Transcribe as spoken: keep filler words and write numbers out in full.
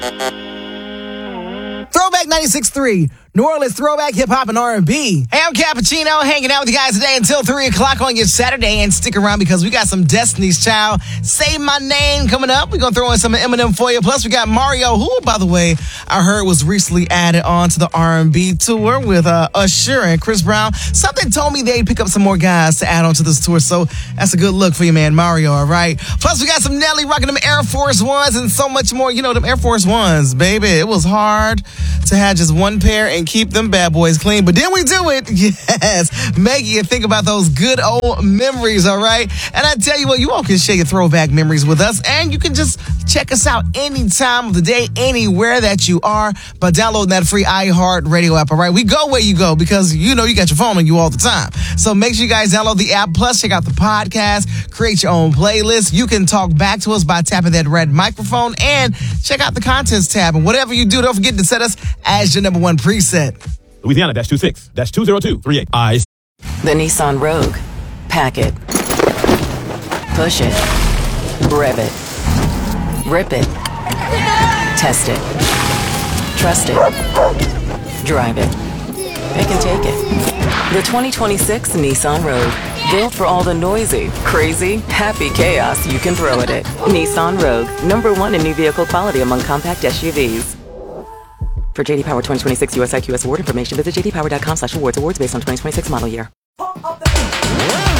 Throwback ninety-six point three, New Orleans throwback hip hop and R and B. Hey, I'm Cappuccino, hanging out with you guys today until three o'clock on your Saturday. And stick around because we got some Destiny's Child, Say My Name coming up. We're going to throw in some Eminem for you. Plus, we got Mario, who, by the way, I heard was recently added on to the R and B tour with uh, Usher and Chris Brown. Something told me they'd pick up some more guys to add on to this tour, so that's a good look for you, man, Mario, all right? Plus, we got some Nelly rocking them Air Force Ones and so much more. You know, them Air Force Ones, baby. It was hard to have just one pair and keep them bad boys clean, but then we do it, yes, making you think about those good old memories, all right? And I tell you what, you all can share your throwback memories with us, and you can just check us out any time of the day, anywhere that you are, by downloading that free iHeartRadio app, all right? We go where you go because, you know, you got your phone on you all the time. So make sure you guys download the app, plus check out the podcast, create your own playlist. You can talk back to us by tapping that red microphone, and check out the contents tab. And whatever you do, don't forget to set us as your number one preset. Louisiana dash two six dash two zero two three eight. I. The Nissan Rogue. Pack it. Push it. Rev it. Rip it. Test it. Trust it. Drive it. Pick and take it. The twenty twenty-six Nissan Rogue. Built for all the noisy, crazy, happy chaos you can throw at it. Nissan Rogue. Number one in new vehicle quality among compact S U Vs. For J D Power twenty twenty-six U S I Q S award information, visit j d power dot com slash awards. Awards based on twenty twenty-six model year.